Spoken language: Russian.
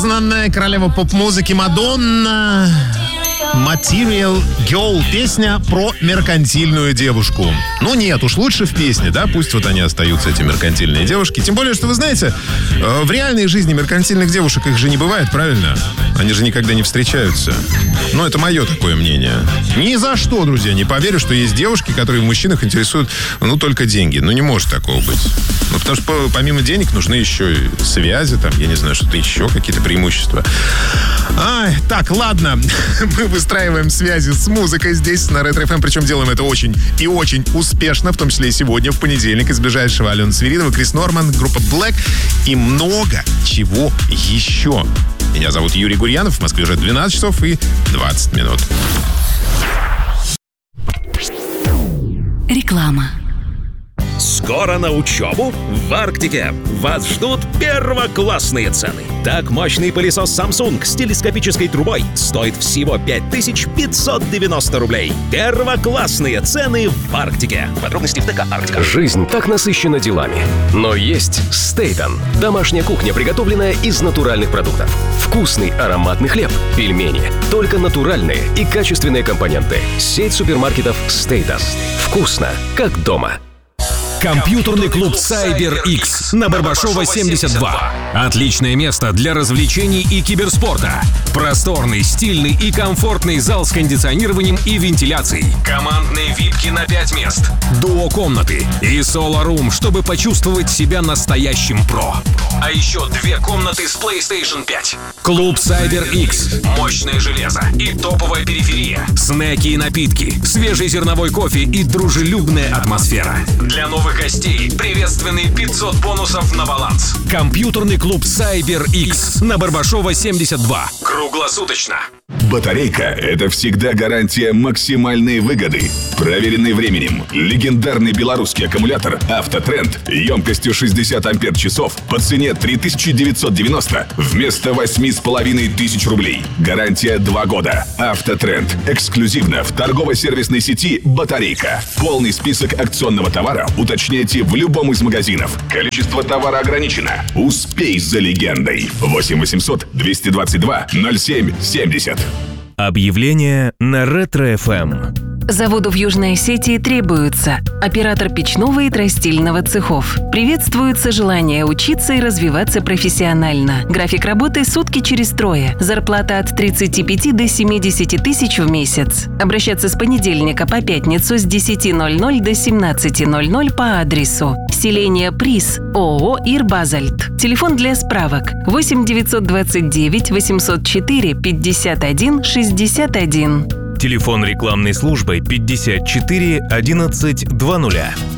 признанная королева поп-музыки Мадонна. Material Girl. Песня про меркантильную девушку. Ну нет, уж лучше в песне, да? Пусть вот они остаются, эти меркантильные девушки. Тем более, что вы знаете, в реальной жизни меркантильных девушек их же не бывает, правильно? Они же никогда не встречаются. Ну, это мое такое мнение. Ни за что, друзья, не поверю, что есть девушки, которые в мужчинах интересуют, ну, только деньги. Ну, не может такого быть. Ну, потому что помимо денег нужны еще и связи, там, я не знаю, что-то еще, какие-то преимущества. Так, ладно. Мы выстраиваем связи с музыкой здесь, на Ретро-ФМ. Причем делаем это очень и очень успешно, в том числе и сегодня, в понедельник, из ближайшего Алена Свиридова, Крис Норман, группа Black и много чего еще. Меня зовут Юрий Гурьянов. В Москве уже 12 часов и 20 минут. Реклама. Скоро на учебу в Арктике. Вас ждут первоклассные цены. Так, мощный пылесос Samsung с телескопической трубой стоит всего 5590 рублей. Первоклассные цены в Арктике. Подробности в ТК Арктика. Жизнь так насыщена делами. Но есть Стейтон. Домашняя кухня, приготовленная из натуральных продуктов. Вкусный ароматный хлеб, пельмени. Только натуральные и качественные компоненты. Сеть супермаркетов Стейтон. Вкусно, как дома. Компьютерный клуб CyberX на Барбашова 72. Отличное место для развлечений и киберспорта. Просторный, стильный и комфортный зал с кондиционированием и вентиляцией. Командные випки на 5 мест. Дуо-комнаты и соло-рум, чтобы почувствовать себя настоящим про. А еще 2 комнаты с PlayStation 5. Клуб CyberX. Мощное железо и топовая периферия. Снеки и напитки, свежий зерновой кофе и дружелюбная атмосфера. Для новых гостей приветственные 500 бонусов на баланс. Компьютерный клуб CyberX на Барбашова 72. Круглосуточно. Батарейка – это всегда гарантия максимальной выгоды. Проверенный временем, легендарный белорусский аккумулятор «Автотренд» емкостью 60 ампер-часов по цене 3990 вместо 8500 рублей. Гарантия 2 года. «Автотренд» эксклюзивно в торгово-сервисной сети «Батарейка». Полный список акционного товара уточняйте в любом из магазинов. Количество товара ограничено. Успей за легендой. 8 800 222 07 70. Объявление на Ретро-ФМ. Заводу в Южной Осетии требуется оператор печного и тростильного цехов. Приветствуется желание учиться и развиваться профессионально. График работы сутки через трое. Зарплата от 35 до 70 тысяч в месяц. Обращаться с понедельника по пятницу с 10:00 до 17:00 по адресу селение Приз, ООО «Ирбазальт». Телефон для справок 8 929 804 51 61. Телефон рекламной службы 54 11 00.